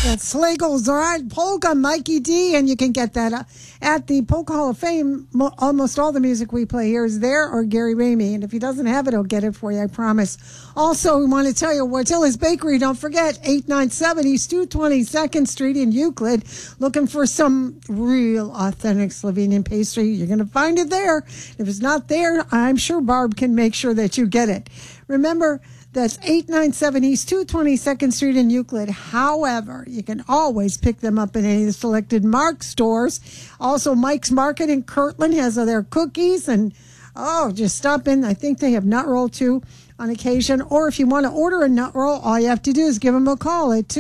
That's Slagle's, all right. Polka, Mikey D, and you can get that at the Polka Hall of Fame. Almost all the music we play here is there, or Gary Ramey, and if he doesn't have it, he'll get it for you, I promise. Also, we want to tell you, Wartilla's Bakery, don't forget, 897 East 222nd Street in Euclid. Looking for some real authentic Slovenian pastry, you're going to find it there. If it's not there, I'm sure Barb can make sure that you get it. Remember, that's 897 East 222nd Street in Euclid. However, you can always pick them up in any of the selected Mark stores. Also, Mike's Market in Kirtland has their cookies. And, just stop in. I think they have nut roll, too, on occasion. Or if you want to order a nut roll, all you have to do is give them a call at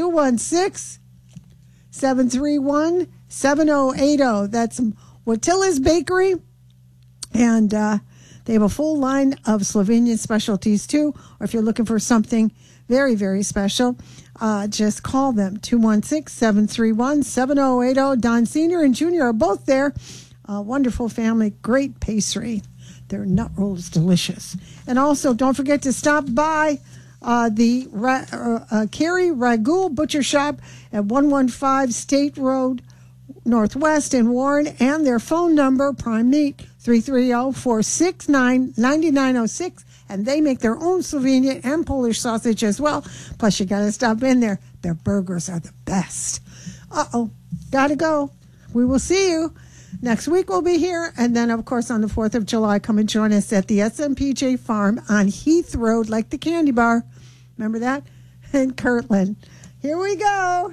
216-731-7080. That's Wartilla's Bakery. And they have a full line of Slovenian specialties, too. Or if you're looking for something very, very special, just call them, 216-731-7080. Don Sr. and Jr. are both there. Wonderful family, great pastry. Their nut roll is delicious. And also, don't forget to stop by the Kerry Ragul Butcher Shop at 115 State Road Northwest in Warren, and their phone number, Prime Meat, 330-469-9906, and they make their own Slovenian and Polish sausage as well. Plus, you got to stop in there. Their burgers are the best. Gotta go. We will see you. Next week we'll be here, and then, of course, on the 4th of July, come and join us at the SMPJ Farm on Heath Road, like the candy bar. Remember that? In Kirtland. Here we go.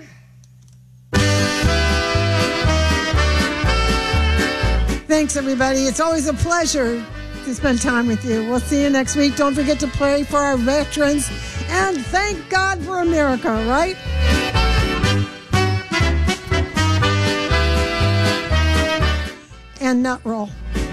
Thanks, everybody. It's always a pleasure to spend time with you. We'll see you next week. Don't forget to pray for our veterans. And thank God for America, right? And nut roll.